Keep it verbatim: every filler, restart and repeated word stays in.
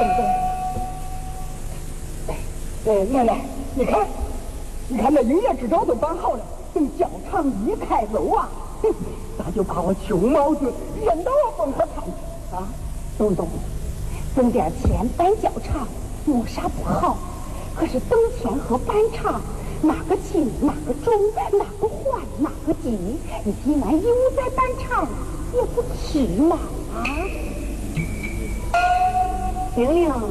哎，奶奶，你看，你看那营业执照都办好了，等教场一开楼啊，哼，咱就把我穷帽子扔到烽火滩去啊！ 东东，挣点钱办教场没啥不好，可是挣钱和办厂哪个轻哪个重，哪个缓哪个急，你既然义务在办厂，也不迟嘛啊！玲玲。